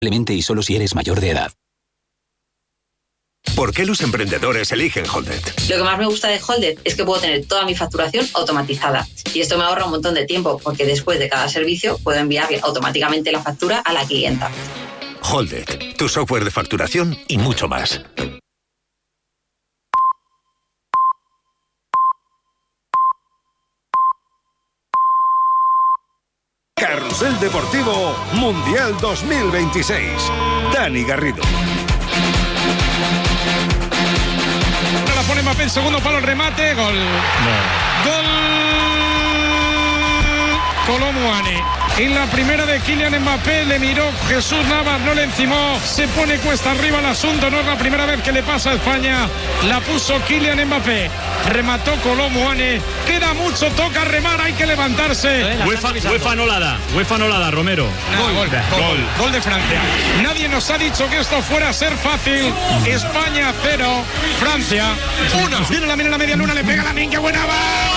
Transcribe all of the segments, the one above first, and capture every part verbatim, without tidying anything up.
Simplemente y solo si eres mayor de edad. ¿Por qué los emprendedores eligen Holded? Lo que más me gusta de Holded es que puedo tener toda mi facturación automatizada. Y esto me ahorra un montón de tiempo, porque después de cada servicio puedo enviar automáticamente la factura a la clienta. Holded, tu software de facturación y mucho más. Carrusel Deportivo Mundial dos mil veintiséis. Dani Garrido. Ahora la pone Mbappé, segundo palo, el remate, gol. No. Gol. Kolo Muani. En la primera de Kylian Mbappé le miró Jesús Navas, no le encimó, se pone cuesta arriba el asunto, no es la primera vez que le pasa a España, la puso Kylian Mbappé, remató Kolo Muani, queda mucho, toca remar, hay que levantarse. UEFA, UEFA no la da, UEFA no la da, Romero. Nada, gol, gol, gol, gol de Francia. Nadie nos ha dicho que esto fuera a ser fácil. España cero, Francia uno. Viene la mina en la media luna, le pega la min, qué buena va.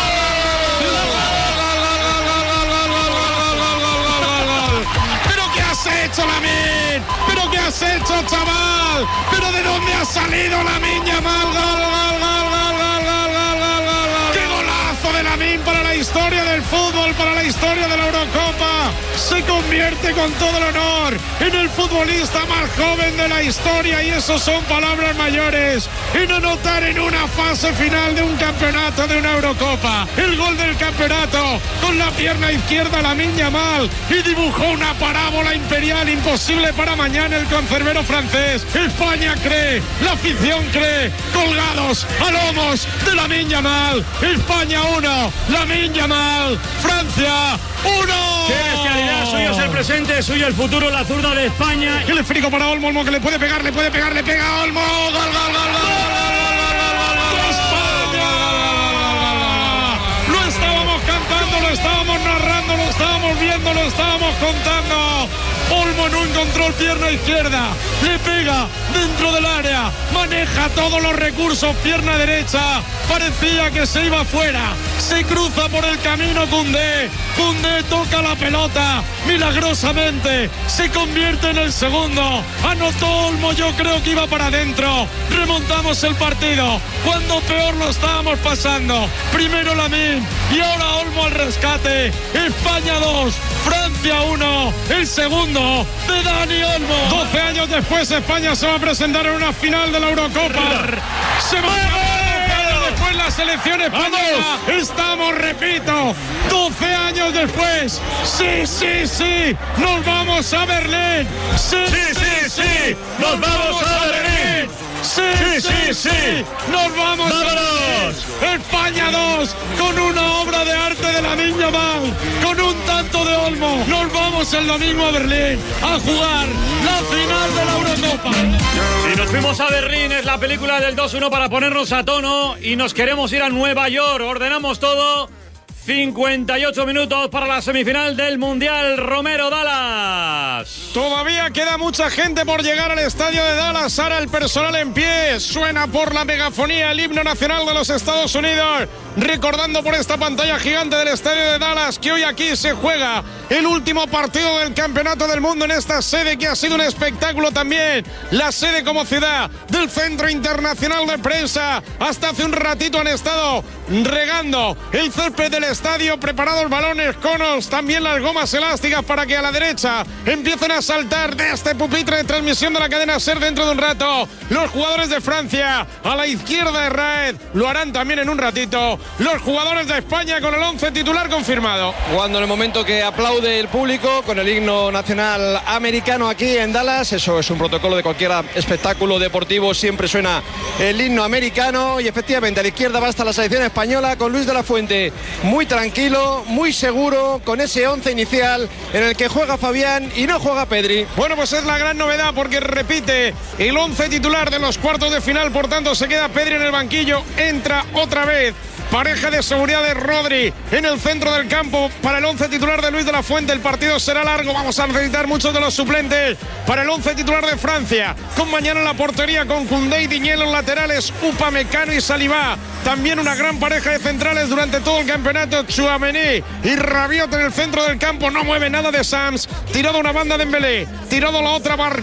¿Qué has hecho, Lamine? ¿Pero qué has hecho, chaval? ¿Pero de dónde ha salido Lamine Yamal? Gol, gol, gol, gol, gol, gol, gol, gol, gol. ¡Qué golazo de Lamine para la historia del fútbol, para la historia de la Eurocopa! Se convierte con todo el honor en el futbolista más joven de la historia, y eso son palabras mayores. En anotar en una fase final de un campeonato, de una Eurocopa, el gol del campeonato con la pierna izquierda Lamine Yamal, y dibujó una parábola imperial imposible para mañana el concerbero francés. España cree, la afición cree, colgados a lomos de Lamine Yamal. España uno, Lamine Yamal, Francia uno. ¡Qué bestialidad! Suyo es el presente, suyo el futuro, la zurda de España. El esférico para Olmo, Olmo que le puede pegar, le puede pegar, le pega a Olmo. ¡Gol, gol, gol, gol! Lo estábamos cantando, lo estábamos narrando, lo estábamos viendo, lo estábamos contando. Olmo no encontró el pierna izquierda, le pega dentro del área, maneja todos los recursos, pierna derecha, parecía que se iba fuera, se cruza por el camino Koundé, Koundé toca la pelota, milagrosamente se convierte en el segundo, anotó Olmo, yo creo que iba para adentro, remontamos el partido, cuando peor lo estábamos pasando, primero Lamine y ahora Olmo al rescate, España dos, Francia uno, el segundo de Dani Olmo. doce años después España se va a presentar en una final de la Eurocopa. Se va a después la selección española. Estamos, repito, doce años después. Sí, sí, sí, nos vamos a Berlín. Sí, sí, sí, sí, nos vamos a Berlín. Sí, sí, sí, sí, nos vamos. ¡Vámonos! España dos, con una obra de arte de Lamine Yamal, con un tanto de Olmo. Nos vamos el domingo a Berlín a jugar la final de la Eurocopa. Y nos fuimos a Berlín, es la película del dos uno para ponernos a tono, y nos queremos ir a Nueva York. Ordenamos todo. cincuenta y ocho minutos para la semifinal del Mundial. Romero, Dallas. Todavía queda mucha gente por llegar al estadio de Dallas. Ahora el personal en pie. Suena por la megafonía el himno nacional de los Estados Unidos, recordando por esta pantalla gigante del estadio de Dallas que hoy aquí se juega el último partido del Campeonato del Mundo en esta sede, que ha sido un espectáculo también. La sede como ciudad del Centro Internacional de Prensa. Hasta hace un ratito han estado regando el césped del estadio, preparados balones, conos, también las gomas elásticas para que a la derecha empiecen a saltar de este pupitre de transmisión de la cadena SER dentro de un rato los jugadores de Francia. A la izquierda de Raed lo harán también en un ratito los jugadores de España con el once titular confirmado. Jugando en el momento que aplaude el público con el himno nacional americano aquí en Dallas. Eso es un protocolo de cualquier espectáculo deportivo, siempre suena el himno americano. Y efectivamente a la izquierda va hasta la selección española con Luis de la Fuente muy tranquilo, muy seguro, con ese once inicial en el que juega Fabián y no juega Pedri. Bueno, pues es la gran novedad, porque repite el once titular de los cuartos de final, por tanto se queda Pedri en el banquillo, entra otra vez pareja de seguridad de Rodri en el centro del campo para el once titular de Luis de la Fuente. El partido será largo, vamos a necesitar muchos de los suplentes para el once titular de Francia, con mañana en la portería con Koundé y Digne, los laterales Upamecano y Saliba. También una gran pareja de centrales durante todo el campeonato, Tchouaméni y Rabiot en el centro del campo. No mueve nada de Sams, tirado una banda de Dembélé, tirado la otra Bar